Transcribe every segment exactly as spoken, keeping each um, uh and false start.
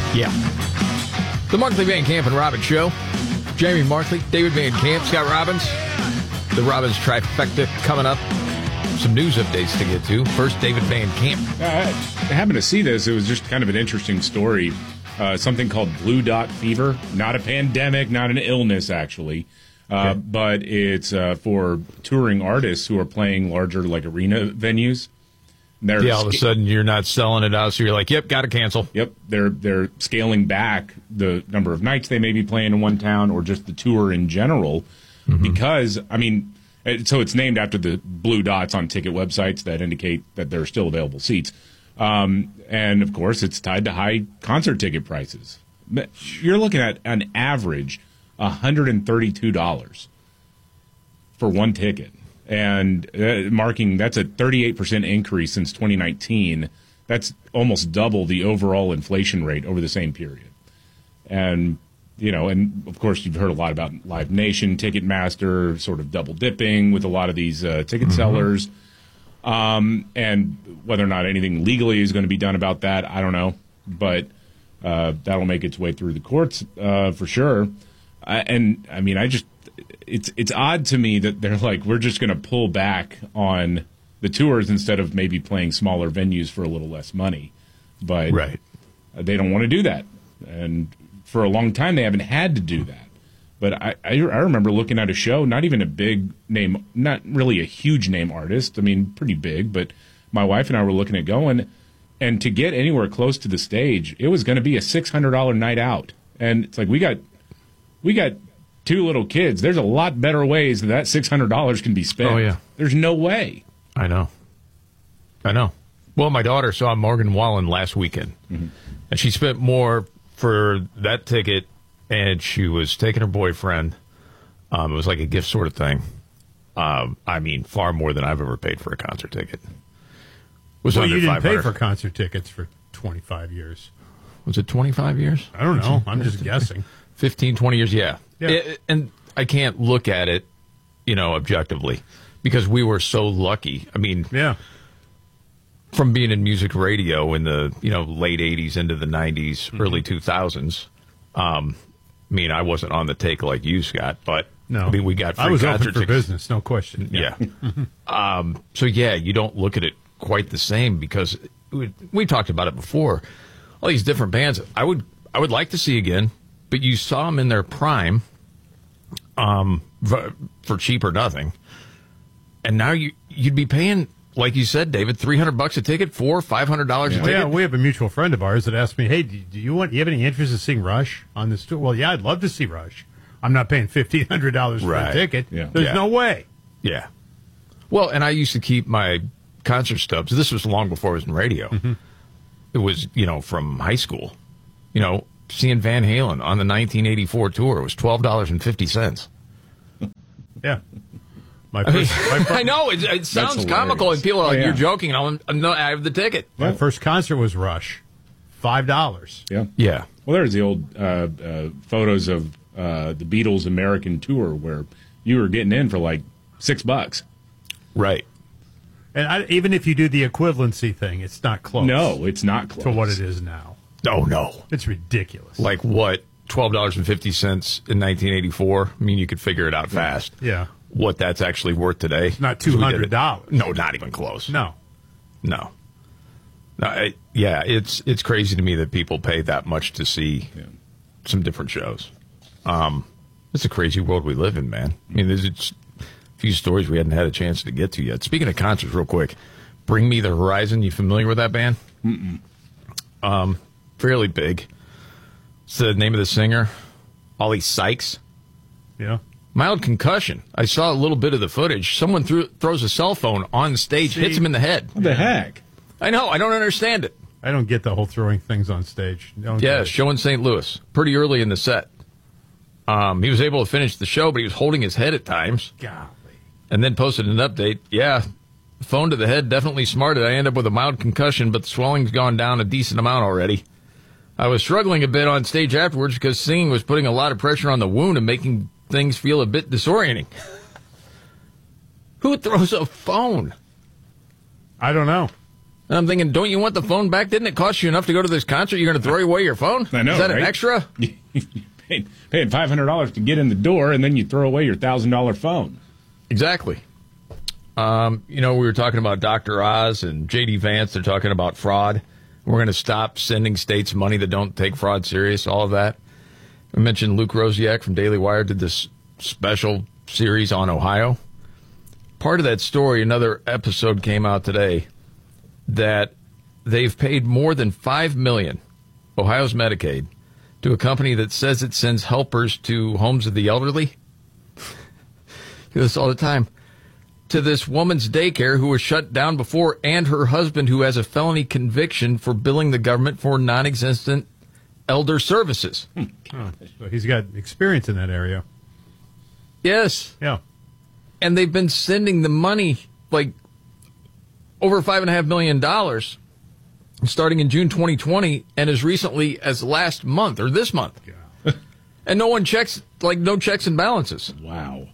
Yeah. The Markley, Van Camp, and Robbins Show. Jamie Markley, David Van Camp, Scott Robbins. The Robbins trifecta coming up. Some news updates to get to. First, David Van Camp. Uh, I happened to see this. It was just kind of an interesting story. Uh, something called Blue Dot Fever. Not a pandemic, not an illness, actually. Uh, okay. But it's uh, for touring artists who are playing larger, like, arena venues. They're yeah, all of a sudden you're not selling it out, so you're like, yep, got to cancel. Yep, they're they're scaling back the number of nights they may be playing in one town or just the tour in general mm-hmm. because, I mean, so it's named after the blue dots on ticket websites that indicate that there are still available seats. Um, and, of course, it's tied to high concert ticket prices. You're looking at an average one hundred thirty-two dollars for one ticket. And uh, marking, that's a thirty-eight percent increase since twenty nineteen. That's almost double the overall inflation rate over the same period. And, you know, and of course you've heard a lot about Live Nation, Ticketmaster, sort of double dipping with a lot of these uh, ticket mm-hmm. sellers. Um, and whether or not anything legally is going to be done about that, I don't know. But uh, that'll make its way through the courts uh, for sure. I, and, I mean, I just... It's it's odd to me that they're like, we're just going to pull back on the tours instead of maybe playing smaller venues for a little less money. But right. they don't want to do that. And for a long time, they haven't had to do that. But I, I, I remember looking at a show, not even a big name, not really a huge name artist. I mean, pretty big. But my wife and I were looking at going. And to get anywhere close to the stage, it was going to be a six hundred dollars night out. And it's like, we got we got... two little kids. There's a lot better ways that that six hundred dollars can be spent. Oh, yeah. There's no way. I know. I know. Well, my daughter saw Morgan Wallen last weekend, mm-hmm. and she spent more for that ticket, and she was taking her boyfriend. Um, it was like a gift sort of thing. Um, I mean, far more than I've ever paid for a concert ticket. It was well, under you didn't five hundred. Pay for concert tickets for twenty-five years. Was it twenty-five years? I don't know. I'm just guessing. fifteen, twenty years, yeah. Yeah. It, and I can't look at it, you know, objectively because we were so lucky. I mean, yeah. from being in music radio in the, you know, late eighties into the nineties, mm-hmm. early two thousands. Um, I mean, I wasn't on the take like you, Scott, but no. I mean, we got free I was concert open for tickets. business, no question. Yeah. yeah. um, so, yeah, you don't look at it quite the same because we, we talked about it before. All these different bands I would I would like to see again. But you saw them in their prime um, for, for cheap or nothing. And now you, you'd be paying, like you said, David, three hundred bucks a ticket, four hundred dollars, five hundred dollars yeah. a ticket. Yeah, we have a mutual friend of ours that asked me, hey, do you want? Do you have any interest in seeing Rush on this tour? Well, yeah, I'd love to see Rush. I'm not paying fifteen hundred dollars for right. a ticket. Yeah. There's yeah. no way. Yeah. Well, and I used to keep my concert stubs. This was long before I was in radio. Mm-hmm. It was, you know, from high school. You know, seeing Van Halen on the nineteen eighty-four tour. It was twelve dollars and fifty cents. Yeah. My I, mean, first, my first, I know, it, it sounds comical, and people are like, oh, yeah. you're joking, and I'm, no, I have the ticket. My first concert was Rush. five dollars. Yeah. Yeah. Well, there's the old uh, uh, photos of uh, the Beatles' American tour where you were getting in for like six bucks. Right. And I, even if you do the equivalency thing, it's not close. No, it's not close. To what it is now. Oh, no. It's ridiculous. Like what? twelve dollars and fifty cents in nineteen eighty-four? I mean, you could figure it out fast. Yeah. What that's actually worth today. It's not two hundred dollars. No, not even close. No. No. No. It, yeah, it's it's crazy to me that people pay that much to see yeah. some different shows. Um, it's a crazy world we live in, man. I mean, there's a few stories we hadn't had a chance to get to yet. Speaking of concerts, real quick, Bring Me the Horizon. You familiar with that band? Mm-mm. Um, fairly big. It's the name of the singer, Ollie Sykes. Yeah. Mild concussion. I saw a little bit of the footage. Someone threw, throws a cell phone on stage, See? hits him in the head. What the heck? I know. I don't understand it. I don't get the whole throwing things on stage. Don't yeah, show in Saint Louis. Pretty early in the set. Um, he was able to finish the show, but he was holding his head at times. Golly. And then posted an update. Yeah, phone to the head definitely smarted. I end up with a mild concussion, but the swelling's gone down a decent amount already. I was struggling a bit on stage afterwards because singing was putting a lot of pressure on the wound and making things feel a bit disorienting. Who throws a phone? I don't know. And I'm thinking, don't you want the phone back? Didn't it cost you enough to go to this concert? You're going to throw away your phone? I know, Is that right? an extra? Paying, paying five hundred dollars to get in the door, and then you throw away your one thousand dollars phone. Exactly. Um, you know, we were talking about Doctor Oz and J D Vance. They're talking about fraud. We're going to stop sending states money that don't take fraud serious, all of that. I mentioned Luke Rosiak from Daily Wire did this special series on Ohio. Part of that story, another episode came out today, that they've paid more than five million dollars, Ohio's Medicaid, to a company that says it sends helpers to homes of the elderly. Do this all the time. To this woman's daycare who was shut down before, and her husband who has a felony conviction for billing the government for non-existent elder services. Oh, so he's got experience in that area. Yes. Yeah. And they've been sending the money, like, over five and a half million dollars starting in June twenty twenty and as recently as last month or this month. Yeah. And no one checks, like, no checks and balances. Wow.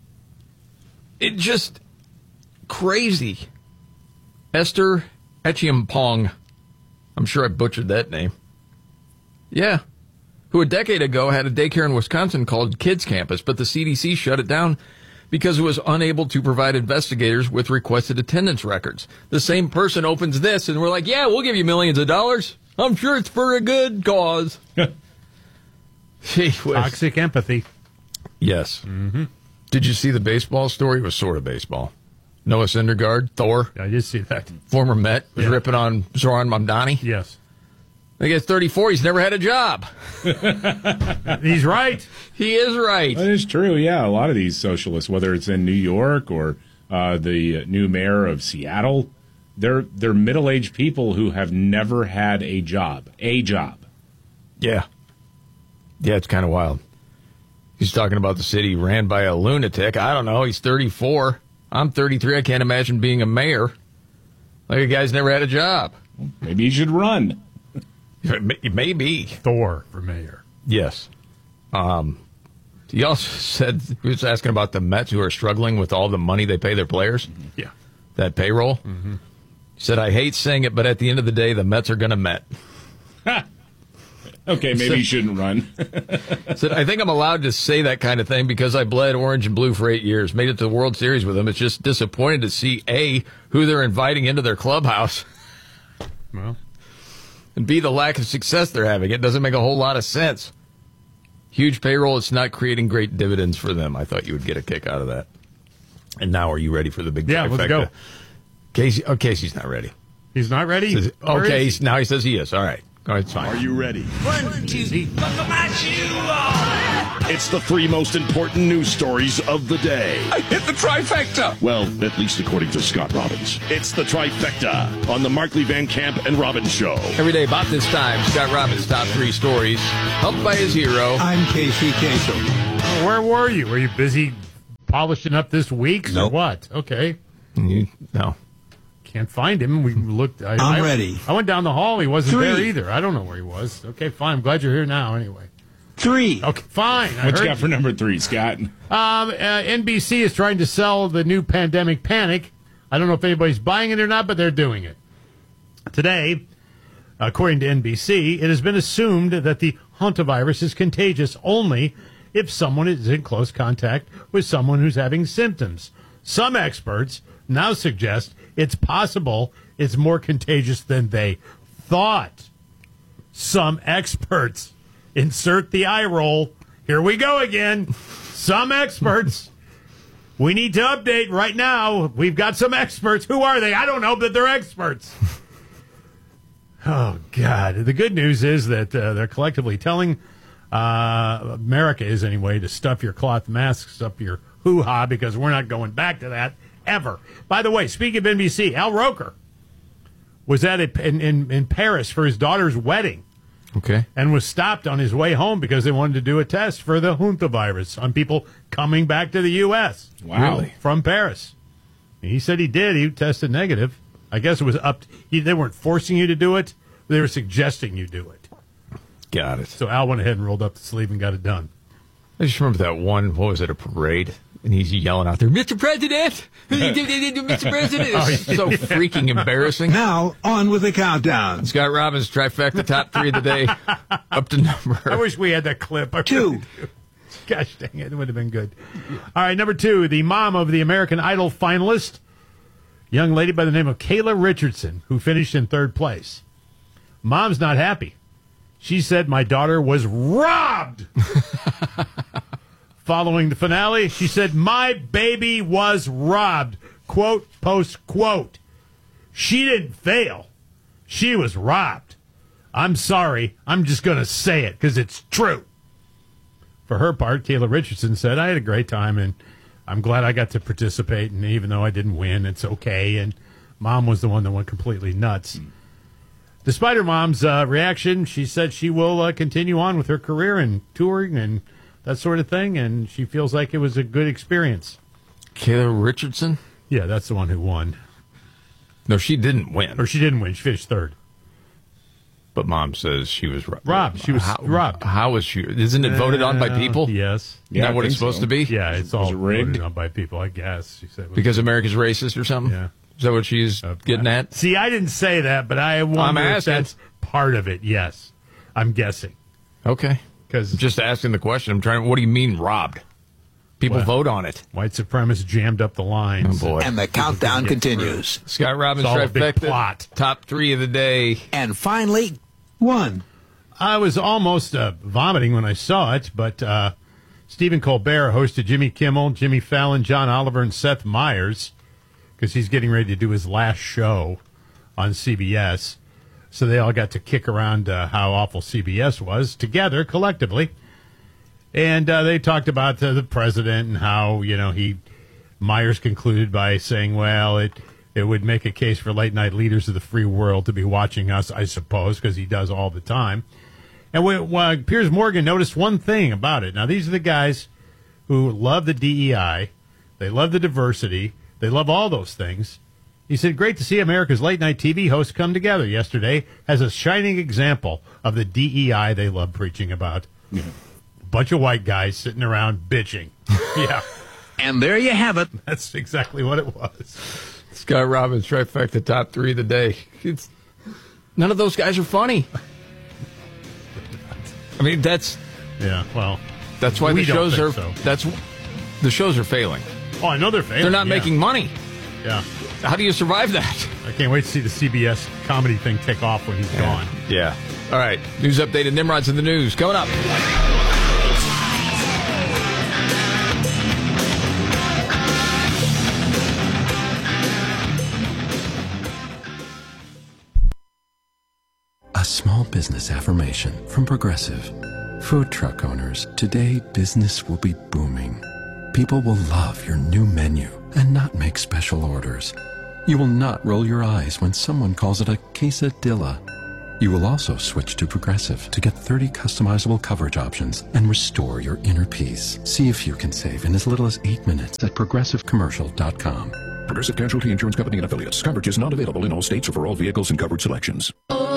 It just crazy. Esther Echiampong. I'm sure I butchered that name. Yeah. Who a decade ago had a daycare in Wisconsin called Kids Campus, but the C D C shut it down because it was unable to provide investigators with requested attendance records. The same person opens this, and we're like, yeah, we'll give you millions of dollars. I'm sure it's for a good cause. Gee whiz. Toxic empathy. Yes. Mm-hmm. Did you see the baseball story? It was sort of baseball. Noah Syndergaard, Thor, I did see that. former Met, was Yeah. ripping on Zoran Mamdani. Yes. I guess thirty-four, he's never had a job. He's right. He is right. That is true, yeah. A lot of these socialists, whether it's in New York or uh, the new mayor of Seattle, they're, they're middle-aged people who have never had a job. A job. Yeah. Yeah, it's kind of wild. He's talking about the city ran by a lunatic. I don't know. He's thirty-four. I'm thirty-three. I can't imagine being a mayor. Like a guy's never had a job. Maybe you should run. Maybe. Thor for mayor. Yes. Um, he also said, he was asking about the Mets who are struggling with all the money they pay their players. Yeah. That payroll. Mm-hmm. He said, I hate saying it, but at the end of the day, the Mets are going to Met. Okay, maybe So- you shouldn't run. Said, I think I'm allowed to say that kind of thing because I bled orange and blue for eight years, made it to the World Series with them. It's just disappointing to see, A, who they're inviting into their clubhouse, Well, and B, the lack of success they're having. It doesn't make a whole lot of sense. Huge payroll. It's not creating great dividends for them. I thought you would get a kick out of that. And now are you ready for the big yeah, trifecta? let's go. Casey, oh, Casey's not ready. He's not ready? Says- Where okay, is he's- now he says he is. All right. All right, it's fine. Are you ready? he? It's the three most important news stories of the day. I hit the trifecta. Well, at least according to Scott Robbins. It's the trifecta on the Markley Van Camp and Robbins Show. Every day about this time, Scott Robbins' top three stories, helped by his hero. I'm Casey Kasem. Where were you? Were you busy polishing up this week or Nope. what? Okay. You, no. Can't find him. We looked. I, I'm I- ready. I went down the hall. He wasn't Three. there either. I don't know where he was. Okay, fine. I'm glad you're here now anyway. Three. Okay, fine. I What you heard got for number three, Scott? Um, uh, N B C is trying to sell the new Pandemic Panic. I don't know if anybody's buying it or not, but they're doing it. Today, according to N B C, it has been assumed that the hantavirus is contagious only if someone is in close contact with someone who's having symptoms. Some experts now suggest it's possible it's more contagious than they thought. Some experts. Insert the eye roll. Here we go again. Some experts. We need to update right now. We've got some experts. Who are they? I don't know, but they're experts. Oh, God. The good news is that uh, they're collectively telling uh, America is anyway to stuff your cloth masks up your hoo-ha because we're not going back to that ever. By the way, speaking of N B C, Al Roker was at a, in, in, in Paris for his daughter's wedding. Okay. And was stopped on his way home because they wanted to do a test for the hantavirus on people coming back to the U S Wow. Really? from Paris. He said he did. He tested negative. I guess it was up. He, they weren't forcing you to do it. They were suggesting you do it. Got it. So Al went ahead and rolled up the sleeve and got it done. I just remember that one, what was it, a parade And he's yelling out there, Mister President! Mister President! It's so freaking embarrassing. Now, on with the countdown. Scott Robbins, trifecta, top three of the day. Up to number... I wish we had that clip. I Two. really do. Gosh dang it, it would have been good. All right, number two, the mom of the American Idol finalist, young lady by the name of Kayla Richardson, who finished in third place. Mom's not happy. She said my daughter was robbed. Following the finale, she said, my baby was robbed. Quote, post, quote. She didn't fail. She was robbed. I'm sorry. I'm just going to say it because it's true. For her part, Kayla Richardson said, I had a great time, and I'm glad I got to participate, and even though I didn't win, it's okay. And Mom was the one that went completely nuts. Mm. Despite her mom's uh, reaction, she said she will uh, continue on with her career and touring and that sort of thing, and she feels like it was a good experience. Kayla Richardson? Yeah, that's the one who won. No, she didn't win. Or she didn't win. She finished third. But Mom says she was robbed. Robbed. She was how, robbed. How was she? Isn't it voted on by people? Uh, yes. Isn't yeah, that what it's supposed so. to be? Yeah, it's was all it rigged? voted on by people, I guess. She said because America's racist or something? Yeah. Is that what she's uh, getting at? See, I didn't say that, but I wonder if that's part of it. Yes. I'm guessing. Okay. Because just asking the question. I'm trying. What do you mean robbed? People well, vote on it. White supremacists jammed up the lines. Oh boy! And the countdown continues. Through. Scott Robbins, it's all a big trifecta, plot. Top three of the day. And finally, one. I was almost uh, vomiting when I saw it, but uh, Stephen Colbert hosted Jimmy Kimmel, Jimmy Fallon, John Oliver, and Seth Meyers because he's getting ready to do his last show on C B S. So they all got to kick around uh, how awful C B S was together, collectively. And uh, they talked about uh, the president and how, you know, he, Myers concluded by saying, well, it, it would make a case for late night leaders of the free world to be watching us, I suppose, because he does all the time. And we, uh, Piers Morgan noticed one thing about it. Now, these are the guys who love the D E I. They love the diversity. They love all those things. He said, great to see America's late-night T V hosts come together yesterday as a shining example of the D E I they love preaching about. Yeah. Bunch of white guys sitting around bitching. Yeah. And there you have it. That's exactly what it was. Scott Robbins, trifecta, top three of the day. It's, none of those guys are funny. I mean, that's... Yeah, well... That's why the shows are... So. That's the shows are failing. Oh, I know they're failing. They're not yeah. making money. Yeah. How do you survive that? I can't wait to see the C B S comedy thing take off when he's yeah. gone. Yeah. All right. News update and Nimrod's in the news. Coming up. A small business affirmation from Progressive. Food truck owners, today business will be booming. People will love your new menu and not make special orders. You will not roll your eyes when someone calls it a quesadilla. You will also switch to Progressive to get thirty customizable coverage options and restore your inner peace. See if you can save in as little as eight minutes at progressive commercial dot com. Progressive Casualty Insurance Company and Affiliates. Coverage is not available in all states or for all vehicles and coverage selections.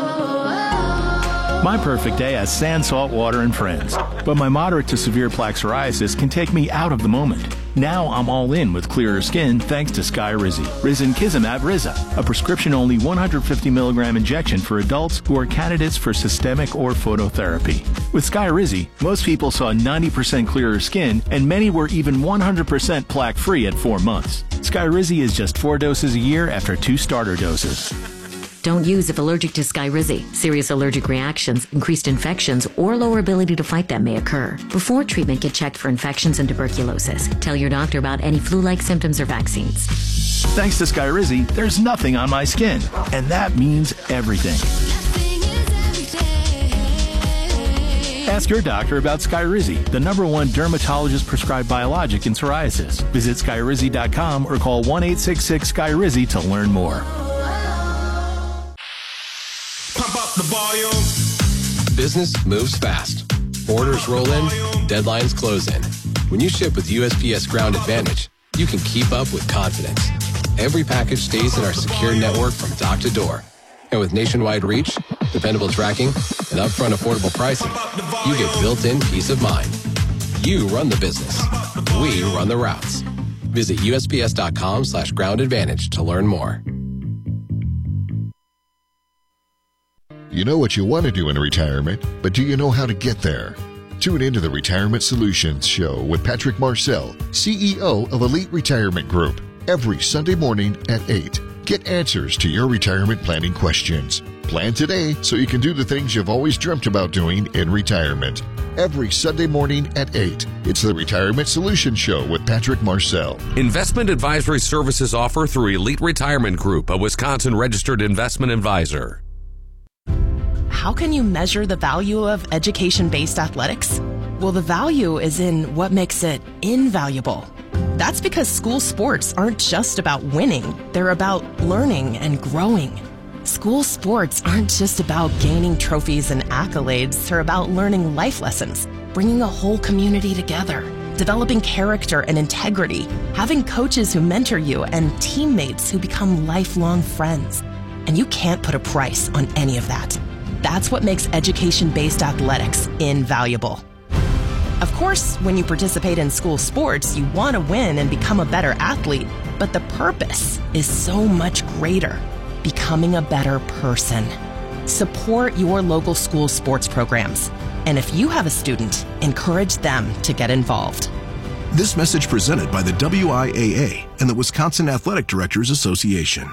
My perfect day has sand, salt water, and friends. But my moderate to severe plaque psoriasis can take me out of the moment. Now I'm all in with clearer skin thanks to Skyrizi. Risankizumab Riza, a prescription-only one hundred fifty milligram injection for adults who are candidates for systemic or phototherapy. With Skyrizi, most people saw ninety percent clearer skin, and many were even one hundred percent plaque-free at four months. Skyrizi is just four doses a year after two starter doses. Don't use if allergic to Skyrizi. Serious allergic reactions, increased infections, or lower ability to fight them may occur. Before treatment, get checked for infections and tuberculosis. Tell your doctor about any flu-like symptoms or vaccines. Thanks to Skyrizi, there's nothing on my skin. And that means everything. Ask your doctor about Skyrizi, the number one dermatologist-prescribed biologic in psoriasis. Visit Skyrizi dot com or call one eight six six Skyrizi to learn more. Pump up the volume. Business moves fast. Orders roll in, deadlines close in. When you ship with U S P S Ground Advantage, you can keep up with confidence. Every package stays in our secure network from dock to door. And with nationwide reach, dependable tracking, and upfront affordable pricing, you get built-in peace of mind. You run the business. we run the routes. Visit U S P S dot com slash ground advantage to learn more. You know what you want to do in retirement, but do you know how to get there? Tune into the Retirement Solutions Show with Patrick Marcel, C E O of Elite Retirement Group, every Sunday morning at eight. Get answers to your retirement planning questions. Plan today so you can do the things you've always dreamt about doing in retirement. Every Sunday morning at eight. It's the Retirement Solutions Show with Patrick Marcel. Investment advisory services offer through Elite Retirement Group, a Wisconsin-registered investment advisor. How can you measure the value of education-based athletics? Well, the value is in what makes it invaluable. That's because school sports aren't just about winning. They're about learning and growing. School sports aren't just about gaining trophies and accolades. They're about learning life lessons, bringing a whole community together, developing character and integrity, having coaches who mentor you, and teammates who become lifelong friends. And you can't put a price on any of that. That's what makes education-based athletics invaluable. Of course, when you participate in school sports, you want to win and become a better athlete, but the purpose is so much greater, becoming a better person. Support your local school sports programs. And if you have a student, encourage them to get involved. This message presented by the W I A A and the Wisconsin Athletic Directors Association.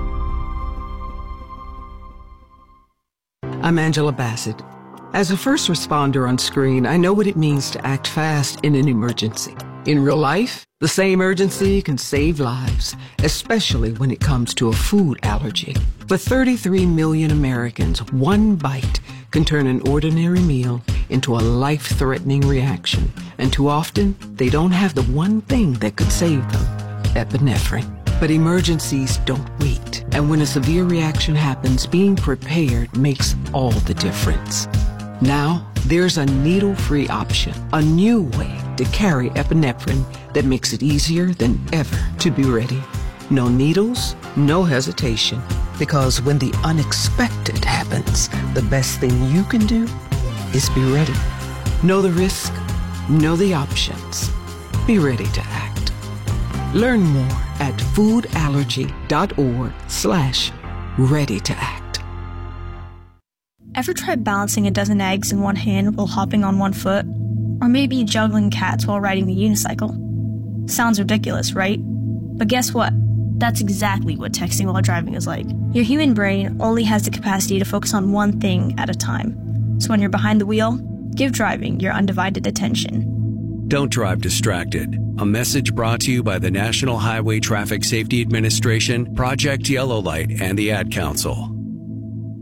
I'm Angela Bassett. As a first responder on screen, I know what it means to act fast in an emergency. In real life, the same urgency can save lives, especially when it comes to a food allergy. For thirty-three million Americans, one bite can turn an ordinary meal into a life-threatening reaction. And too often, they don't have the one thing that could save them, epinephrine. But emergencies don't wait. And when a severe reaction happens, being prepared makes all the difference. Now, there's a needle-free option, a new way to carry epinephrine that makes it easier than ever to be ready. No needles, no hesitation. Because when the unexpected happens, the best thing you can do is be ready. Know the risk, know the options. Be ready to act. Learn more at foodallergy.org slash ready to act. Ever tried balancing a dozen eggs in one hand while hopping on one foot? Or maybe juggling cats while riding the unicycle? Sounds ridiculous, right? But guess what? That's exactly what texting while driving is like. Your human brain only has the capacity to focus on one thing at a time. So when you're behind the wheel, give driving your undivided attention. Don't drive distracted. A message brought to you by the National Highway Traffic Safety Administration, Project Yellow Light, and the Ad Council.